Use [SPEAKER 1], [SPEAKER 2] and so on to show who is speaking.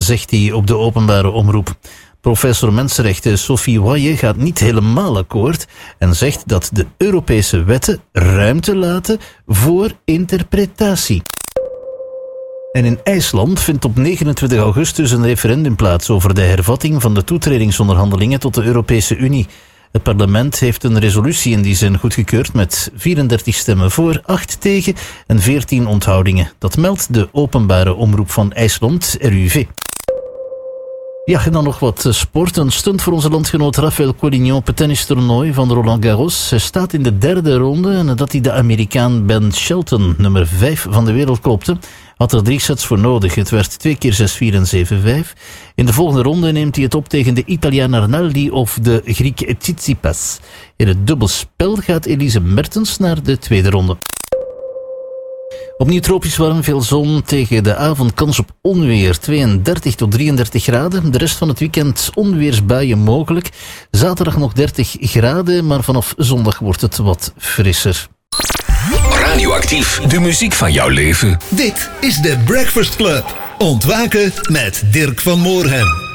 [SPEAKER 1] zegt hij op de openbare omroep. Professor mensenrechten Sophie Waye gaat niet helemaal akkoord en zegt dat de Europese wetten ruimte laten voor interpretatie. En in IJsland vindt op 29 augustus een referendum plaats over de hervatting van de toetredingsonderhandelingen tot de Europese Unie. Het parlement heeft een resolutie in die zin goedgekeurd met 34 stemmen voor, 8 tegen en 14 onthoudingen. Dat meldt de openbare omroep van IJsland, RUV. Ja, en dan nog wat sport. Een stunt voor onze landgenoot Rafael Collignon op het tennistoernooi van Roland Garros. Hij staat in de derde ronde en nadat hij de Amerikaan Ben Shelton, nummer 5 van de wereld, klopte, had er 3 sets voor nodig. Het werd 2 keer 6-4 en 7-5. In de volgende ronde neemt hij het op tegen de Italiaan Arnaldi of de Griek Tsitsipas. In het dubbelspel gaat Elise Mertens naar de tweede ronde. Opnieuw tropisch warm, veel zon. Tegen de avond kans op onweer, 32 tot 33 graden. De rest van het weekend onweersbuien mogelijk. Zaterdag nog 30 graden, maar vanaf zondag wordt het wat frisser.
[SPEAKER 2] Radioactief, de muziek van jouw leven.
[SPEAKER 3] Dit is de Breakfast Club. Ontwaken met Dirk van Moorhem.